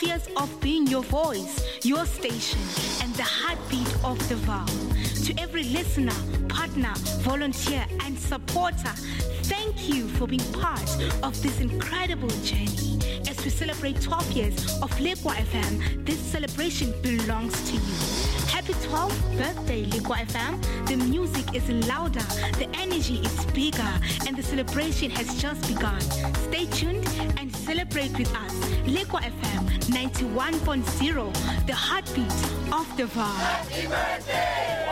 Years of being your voice, your station, and the heartbeat of the Vaal. To every listener, partner, volunteer, and supporter, thank you for being part of this incredible journey. As we celebrate 12 years of Lekwa FM, this celebration belongs to you. Happy 12th birthday, Lekwa FM. The music is louder, the energy is bigger, and the celebration has just begun. Stay tuned and celebrate with us. Lekwa FM 91.0, the heartbeat of the Vaal. Happy birthday!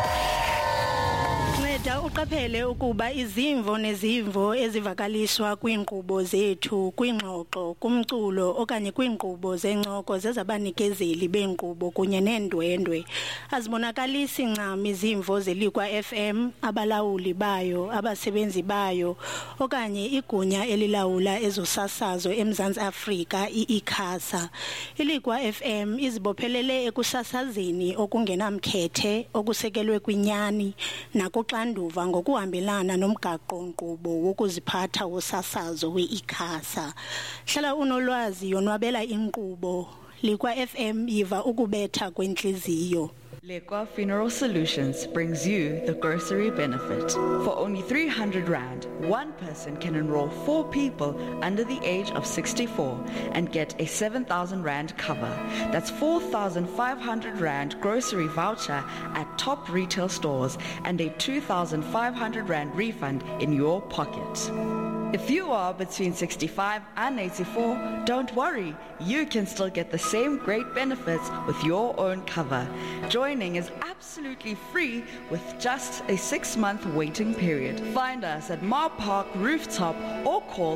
Nceda uqaphele ukuba izimvo nezimvo ezivakaliswa kwiinkqubo zethu kwingxoxo kumculo okanye kwiinkqubo zencoko zezabanikezeli beenkqubo kunye neendwendwe azibonakalisi ncam izimvo zeLekwa FM, abalawuli bayo, abasebenzi bayo okanye igunya elilawula ezosasazo eMzantsi Afrika iICASA. iLekwa FM izibophelele ekusasazeni okungenamkhethe okusekelwe kwinyani nakuxanduva ngokuhambelana nomgaqo-nkqubo wokuziphatha wosasazo we-ICASA. Hlala unolwazi yonwabela inkqubo. Lekwa FM yiva ukubetha kwentliziyo. Lekwa Funeral Solutions brings you the grocery benefit. For only 300 Rand, one person can enroll 4 people under the age of 64 and get a 7,000 Rand cover. That's 4,500 Rand grocery voucher at top retail stores and a 2,500 Rand refund in your pocket. If you are between 65 and 84, don't worry, you can still get the same great benefits with your own cover. Joining is absolutely free with just a 6-month waiting period. Find us at Mar Park Rooftop or call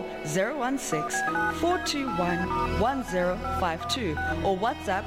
016-421-1052 or WhatsApp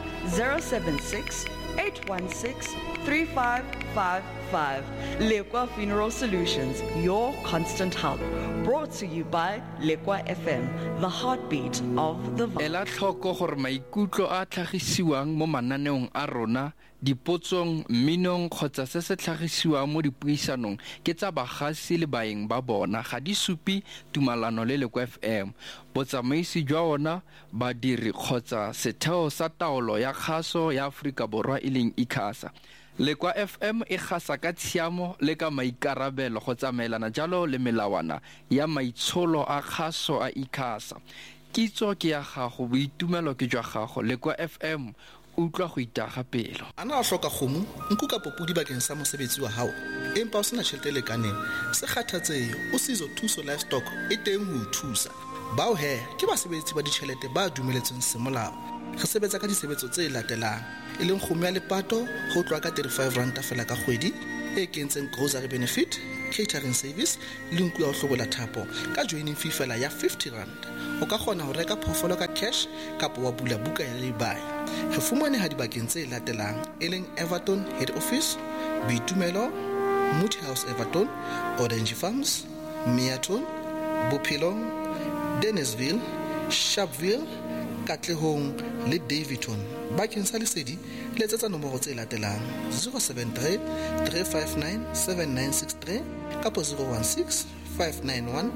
076-816-3555. Lekwa Funeral Solutions, your constant help. Brought to you by Lekwa FM, the heartbeat of the Vaal. Ela tlhoko gore maikutlo a tlhagisiwang mo mananeong a rona, dipotsong, minong kgotsa se se tlhagisiwang mo dipuisanong ke tsa bagasi le baeng ba bona ga di supi tumalano le Lekwa FM. Botsamaisi jwa ona badiri kgotsa setheo sa taolo ya kgaso ya Afrika Borwa e leng ICASA. Lekwa FM e gasa ka tshiamo le ka maikarabelo go tsamaelana jalo le melawana ya maitsholo a kgaso a ICASA. Kitso ke ya gago, boitumelo ke jwa gago. Lekwa FM utlwa go itaga pelo. Ana a hloka kgomo nku ka popudi bakeng sa mosebetsi wa hao empa o sena tšhelete le kaneng se kgathatsehe o sizo thuso livestock e teng ho thusa bao he ke basebetsi ba ditšhelete ba dumeletsweng semolao. Re sebetsa ka disebetso tse latelang e leng kgomo ya lepato ho tloa ka 35 ranta fela ka kgwedi e kentseng grocery benefit, catering service le nku ya ho hlobola thapo ka joining fee fela ya 50 rand. O ka kgona ho reka phofolo ka cash kapa wa bula buka ya lay-by. Re fumane ha dibakeng tse latelang e leng Everton Head Office, Boitumelo, Moody House Everton, Orange Farms, Meaton, Bophelo, Dennisville, Sharpeville, Katlehong le Davidton. Bakeng sa lesedi letsetsa nomoro tse latelang 073 359 7963 kapa 016 591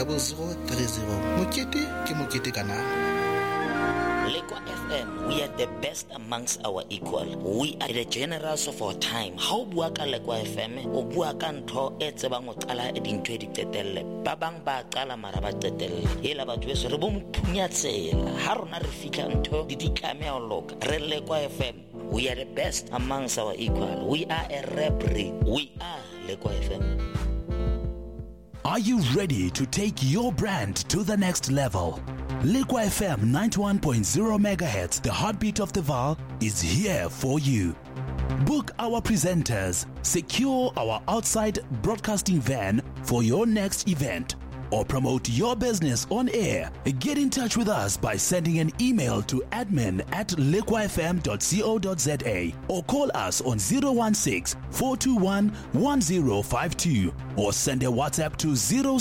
0030. Mokete ke mokete kana. Lekwa FM, we are the best amongst our equal. We are the generals of our time. How bua ka Lekwa FM o bua ka ntho e tsebang o qala dintho di tetelle ba bang ba qala mara ba tetelle ela batho beso re bo mphunyatshela ha rona re fitla ntho di ditlame a loka re Lekwa FM. We are the best amongst our equal. We are a rap breed. We are Lekwa FM. Are you ready to take your brand to the next level? Lekwa FM 91.0 MHz, the heartbeat of the Vaal, is here for you. Book our presenters, secure our outside broadcasting van for your next event, or promote your business on air. Get in touch with us by sending an email to admin@lekwafm.co.za or call us on 016-421-1052 or send a WhatsApp to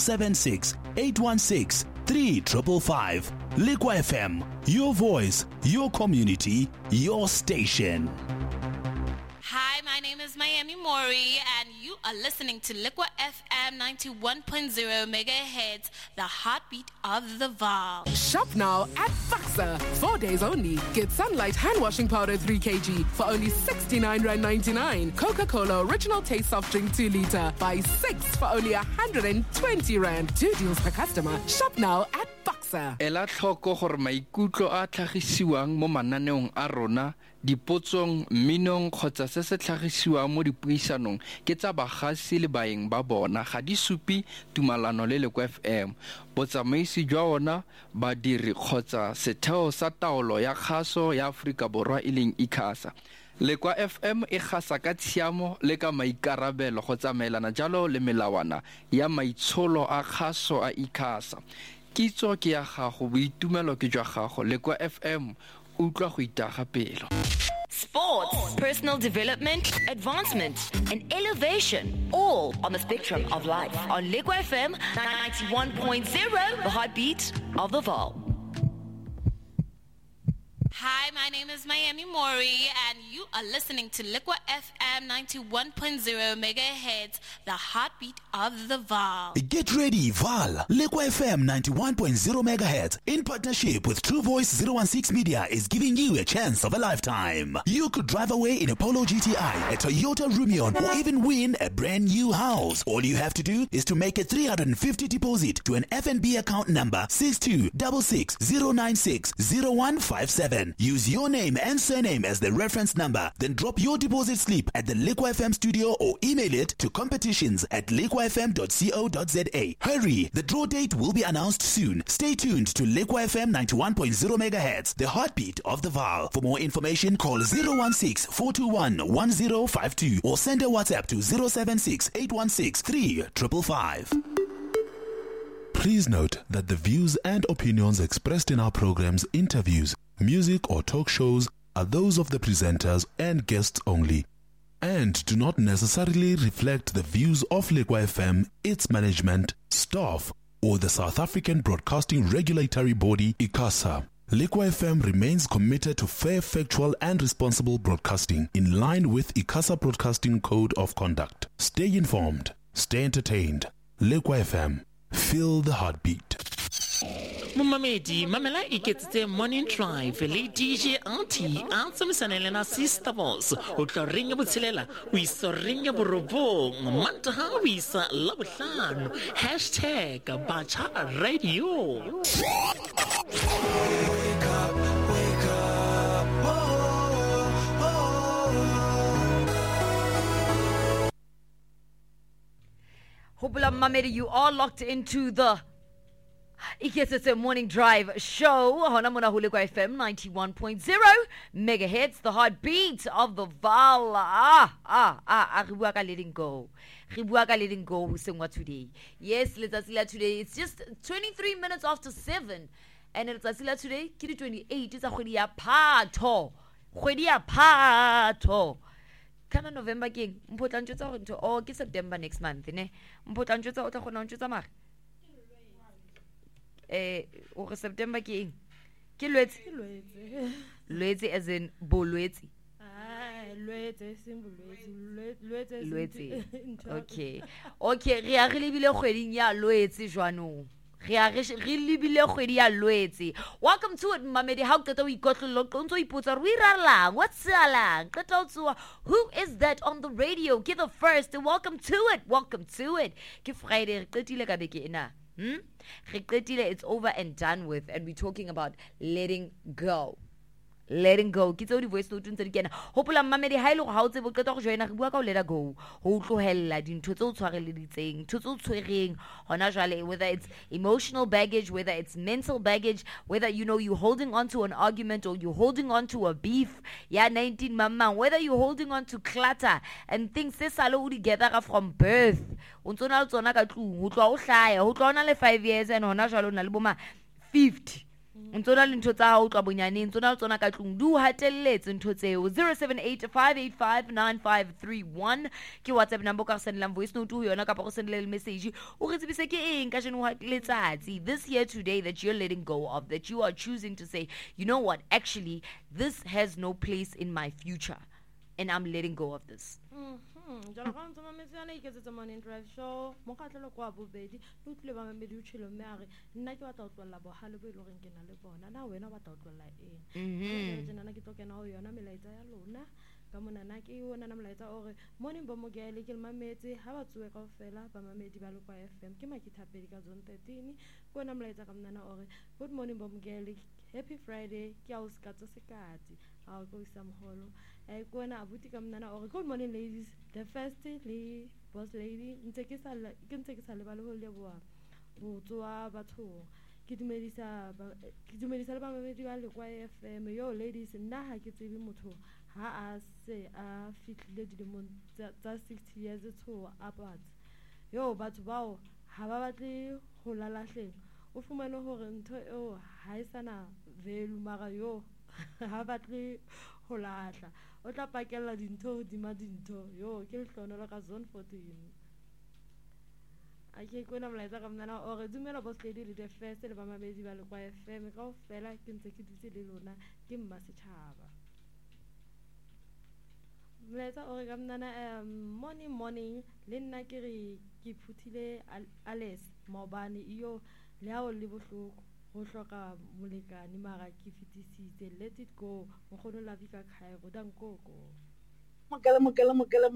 076-816-3555. Lekwa FM, your voice, your community, your station. Hi, my name is Miami Mori, and you you are listening to Liqua FM 91.0 megahertz, the heartbeat of the Vaal. Shop now at Faxa. 4 days only. Get Sunlight hand washing powder 3 kg for only R69.99. Coca-Cola Original Taste Soft Drink 2 liter. Buy 6 for only R120. 2 deals per customer. Shop now at Faxa. Ela tlhoko gore maikutlo a tlhagisiwang mo mananeong a rona, dipotsong, minong kgotsa se se tlhagisiwang mo dipuisanong ke tsa bagasi le baeng ba bona ga di supi tumalano le Liqua FM. Botsamaisi jwa ona badiri kgotsa setheo sa taolo ya kgaso ya Afrika Borwa e leng ICASA. Liqua FM e gasa ka tshiamo le ka maikarabelo go tsamaelana jalo le melawana ya maitsholo a kgaso a ICASA. Kitso ke ya gago, boitumelo ke jwa gago. Liqua FM utlwa go itaga pelo. Sports, personal development, advancement, and elevation, all on the spectrum of life. On Liqua FM 91.0, the heartbeat of the Vaal. Hi, my name is Miami Mori, and you are listening to Liqua FM 91.0 megahertz, the heartbeat of the Vaal. Get ready, Vaal. Liqua FM 91.0 megahertz in partnership with True Voice 016 Media is giving you a chance of a lifetime. You could drive away in a Polo GTI, a Toyota Rumion, or even win a brand new house. All you have to do is to make a 350 deposit to an FNB account number 6266096097. Use your name and surname as the reference number, then drop your deposit slip at the Liqua FM studio or email it to competitions@liquafm.co.za. Hurry, the draw date will be announced soon. Stay tuned to Liqua FM 91.0 megahertz, the heartbeat of the Vaal. For more information, call 016-421-1052 or send a WhatsApp to 076-816-3555. Please note that the views and opinions expressed in our programs, interviews, music or talk shows are those of the presenters and guests only, and do not necessarily reflect the views of Liqua FM, its management, staff, or the South African Broadcasting Regulatory Body, ICASA. Liqua FM remains committed to fair, factual, and responsible broadcasting in line with ICASA Broadcasting Code of Conduct. Stay informed, stay entertained. Liqua FM, feel the heartbeat. Mumamedi, Mamela iketse morning drive, le DJ Auntie, Ansamisanelena Sister Boss, Utaringa Butselela, we saw Ringa Borobo, Mantaha, we saw Labushan, hashtag Bacha Radio. Wake up, Hopula Mamedi, you are locked into the it's a morning drive show. Honamona Liqua FM 91.0 megahertz, the heartbeat of the Vaal. Ribuaka letting go. Ribuaka letting go Husengwa today. Yes, let's today. It's just 23 minutes after 7. And it's today, Kiri 28. It's a Khwedia Pato. Khwedia Pato. Kana November king. Mpotlanjutsa into oh, September next month. Mpotlanjutsa ota khona ntjutsa mara. Or September ke lwetse as in bolwetse lwetse okay re a re lebile kgweding ya lwetse jwanong re lebile kgwedi ya lwetse. Welcome to it, Mamedi. How qeta o ikotlolo ntse o ipotsa re iralang what's salang qeta o tswa. Who is that on the radio? Get the first. Welcome to it ke Friday re qetile ka beke ena. It's over and done with, and we're talking about letting go. Letting go. Ke tseo di voice note ntse di kena. Hopola Mamedi ha ile go ha o tsebe o qeta go joina re bua ka o let go. Ho tlohella dintho tse o tshwareleditseng, ntho tse o tshwereng hona jwale, whether it's emotional baggage, whether it's mental baggage, whether you're holding on to an argument or you're holding on to a beef, ya 19 mamang, whether you're holding on to clutter and things se salo o di gather from birth. O tsona le tsona ka tlung, ho tloa o hlaya, ho tloa ona le 5 years and hona jwale na le boma 50. Ntona le ntho tsa ha o tloa bonyaneng, tsona le tsona ka tlung di o hatelletse ntho tseo. 0785859531 ke WhatsApp number ka sendela voice note ho yona kapa go sendela message o re tsebise ke eng ka jeno letsatsi this year today that you're letting go of, that you are choosing to say, you know what, actually this has no place in my future and I'm letting go of this. jalo ga ntse mametse yana iketsetsa morning drive show mo katlelo kwa bobedi le utlwile ba mamedi o tshelo mme a re nna ke batla o tlolla bohale bo ile gore ke na le bona na wena o batla o tlolla eng nna ke tokena go yona melaetsa ya lona ka monana ke yona na molaetsa o re morning bo mogele ke le mametse ha ba tsuwe kaofela ba mamedi ba le kwa FM ke makithapedi ka zone 13 ko na molaetsa ka monana o re good morning bo mogele happy friday ke a o skatsa sekati a go isa mogolo kona abuti ka mnana o re good morning ladies the first le boss lady ntse ke sa le ba le ho leboa go tswa batho ke dumedisa le ba mamedi ba le kwa FM yo ladies nna ha ke tsebe motho ha a se a fitlile dilemong tsa 60 years to upwards yo batho bao ha ba batle go lalahleng o fumane hore ntho eo ha e sana velu mara yo ha batle go lahla o tla pakella dintho hodima dintho yo ke lehlonolo ka zone 14 ake kona molaetsa ka mnana o re dumela boss lady le the first le ba mabedi ba le kwa FM ka ofela ke ntse ke dutse le lona ke mma setšhaba molaetsa o re ka mnana morning le nna ke re ke phuthile Alice Maobane iyo le hao le bohloko go hloka molekane mara ke fetisitse let it go mogolo la vika khairo dankoko mogala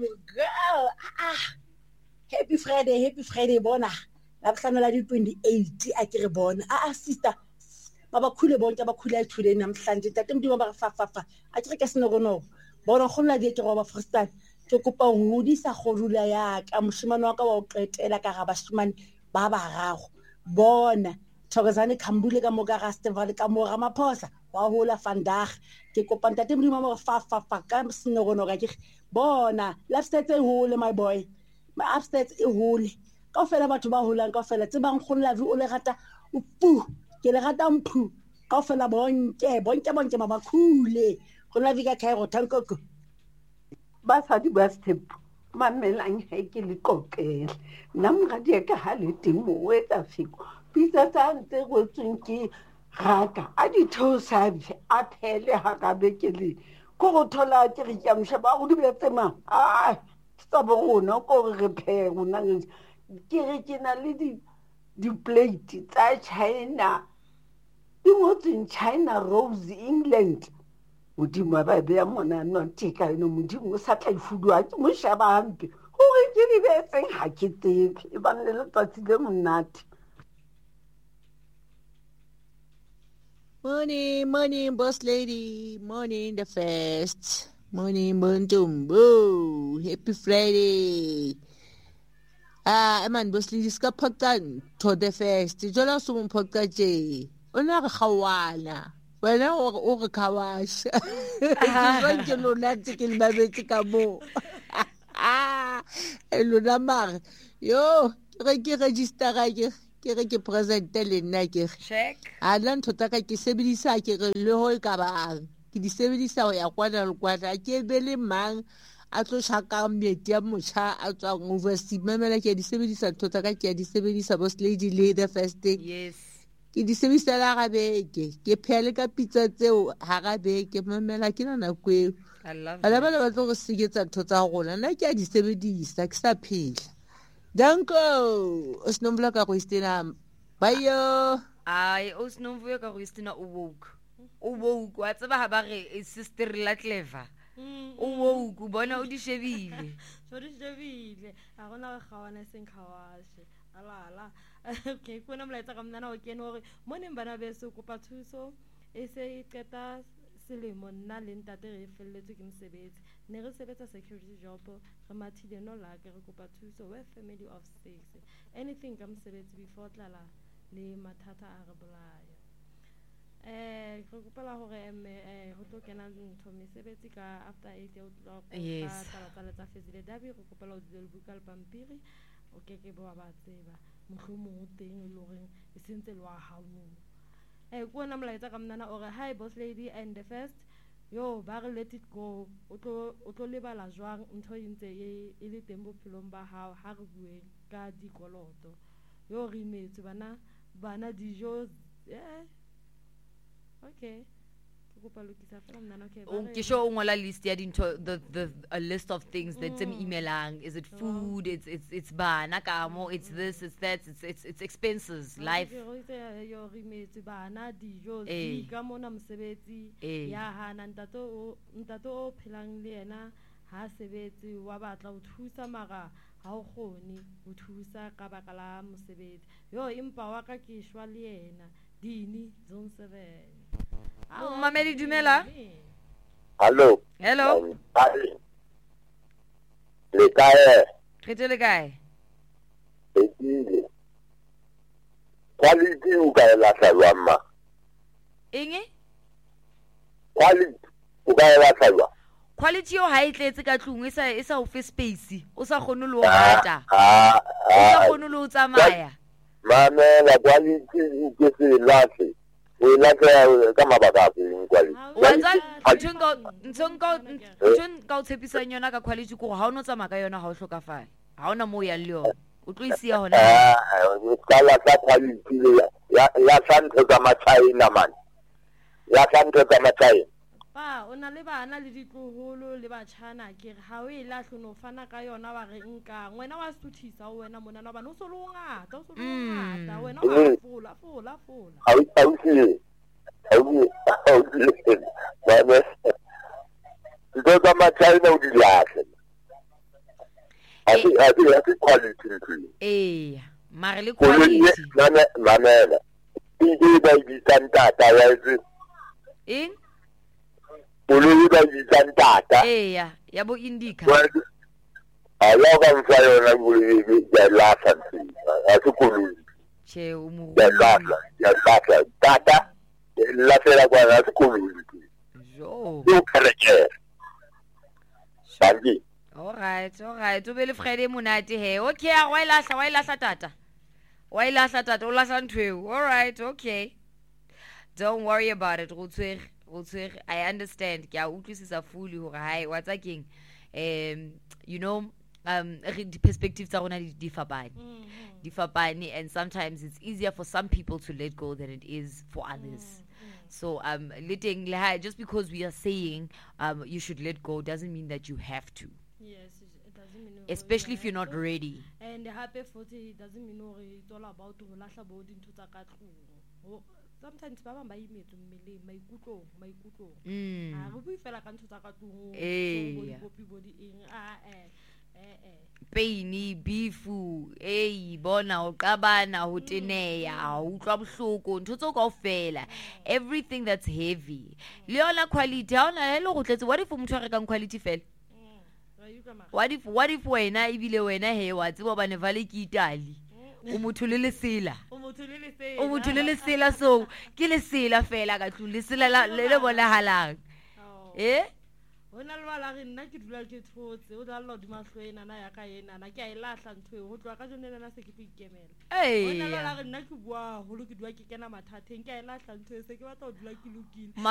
happy friday bona la bohlano la di 28 a ke re bona sister baba khule bonke abakhule ayithule namhlanje tate mdimo ba fa a ke re ka seno gono bona go nna di ke go ba frustane ke kopa ho hodisa godula ya ka moshimane wa ka wa o qetela ka ga bashimane ba barago bona Thokozane Khambule ka moka Rustenburg ka mo Ramaphosa wa hola vandag ke kopa ntate mdimo mo fa ka seno gono ka ke bona lifestyle e hole my boy my upstate e hole ka ofela batho ba holang ka ofela tse bang go lavi o le rata o pu ke le rata mphu ka ofela bonke ba bakhule go lavi ka Khairo tankoko ba sa di ba step mamelang he ke le kokela namga di ka hale timo o etsa fiko pizza tante go tsinki raka a di thosa a phele ha ka bekele go go thola ke re ka msha ba go di betsema tsa bona ko re phe gona ke re ke na le di plate tsa China di ngotseng China Rose England modimo ba be ya mona no tika no modimo sa tla ifudwa ke mo shaba hampe gore ke di betseng ha ke tsebe e ba le letsatsi le monate morning boss lady morning the first morning Bontumbo happy friday man boss lady ska phaktan to the first jola so mo phakaje ona re khawana wena o re khawasha ke lo lati ke le babetse ka mo lo na mar yo re ke register ke re ke present le nna ke check a la nthota ka ke sebedisa ke re le ho ka ba ke di sebedisa ho ya kwana le kwana ke be le mang a tlo shaka mmeti ya mocha a tswa overseas memela ke di sebedisa thota ka ke di sebedisa boss lady le the first day yes ke di sebedisa la ga beke ke phele ka pizza tseo ha ga beke memela ke nana kweo I love ala ba ba tlo go sigetsa thotsa gona nna ke di sebedisa ke sa phela danko o sinombla ka go istina bayo ai o sinomvuyo ka go istina o woke wa tseba ha ba re sister la clever o woke bona o di shebile a gona ga gawana seng khawashe ala okay kona molaetsa ka mnana o kene hore morning bana beso kopa thuso e se e qeta selemo nna le ntate re felletswe ke mosebetsi ne re sebetsa security job re mathile no la ke re kopa thuso we family of 6 anything ka mosebetsi before tlala le mathata a re bolaya re kopela hore go tlo kena ntho mesebetsi ka after 8 ya o tla go tla tsa fezile dabi re kopela o dile buka le pampiri o ke bo ba tseba mohlomong o teng le hore e sentse le wa haunu go na molaetsa ka mnana ore hi boss lady and the first yo ba re let it go o tlo lebala jwang ntho intse e le teng bophelong ba hao ha re bueng ka dikoloto yo re imetse bana dijo okay ke kopa lokisa fela mnana okay ke sure o ngola list ya dintho a list of things that them emailang. Is it food, it's bana kamo, it's this, it's that, it's expenses, life. Yo rimetse bana dijo ka mona mosebetsi ya hana ntato o phelang le yena ha sebetsi wa batla o thusa maga ha o khoni o thusa ka baka la mosebetsi yo impa wa ka ke shwa le yena dini zone 7. Mamedi dumela. Hello. Hello. Le kae? Khete le kae? Quality o ka ela salwa ma. Enge? Quality o ka ela salwa. Quality yo ha itletse ka tlung isa o fe space o sa khone le o rata. O sa khone le o tsamaya. Mama la quality ke se lase. O la ka mabaka a eng quality. Ntshonka o tshepisang yona ka quality go ha o no tsamaya ka yona ha o hlokafala. Ha ona mo ya le yona. O tlo isia hona. Kala ka quality ya santo tsa China man. Ya santo tsa China. Ba o na le bana le ditloholo le batjhana ke ha o ila hlono fana ka yona wa re nka ngwena wa suthisa o wena mona bana o so lo ngata wena wa fola Ausi mama ndo tsa China o di lahle ati quality mare le quality mamela ndi ba di tanta ya zi Ulu ba di tanta ya bo indica ala ka mfa yona buli ya lafa ati kulu che umu ya lafa tata la fera kwa ati kulu yo kare Sangi. All right. O be le Friday monate he. Okay, wa ilahla tata. O lahla ntweu. All right, okay. Don't worry about it. I understand. Ke a utlwisisa fully hore hai wa tsa keng. You know, the perspectives are on di fapane and sometimes it's easier for some people to let go than it is for others. So letting just because we are saying you should let go doesn't mean that you have to. Yes, it doesn't mean especially if you're not ready. And happy 40 doesn't mean it's all about to lahla bo dintho tsa ka tlung. Sometimes ba bang ba imetso mmele maikutlo a re bui fela ka ntho tsa ka tlung body pain beefu bona o qabana ho teneya o utlwa bohloko ntho tso kaofela everything that's heavy le yona quality ha ona le go tletse what if motho re kang quality fela what if wena ibile wena he wa tseba ba ne vale ke Italy o motho le lesela so ke lesela fela ka tlu lesela le bona halang Hona le bala re nna ke dula ke thotse o da lo di mahlwena na ya ka yena na ke a ilahla ntwe ho tloa ka jone nna se ke tlo ikemela hona le bala re nna ke bua ho lo ke dua ke kena mathateng ke a ilahla ntwe se ke batla ho dula ke lokile